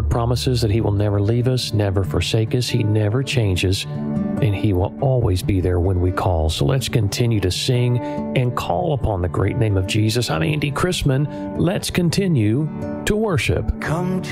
Lord promises that He will never leave us, never forsake us. He never changes, and He will always be there when we call. So let's continue to sing and call upon the great name of Jesus. I'm Andy Chrisman. Let's continue to worship. Come to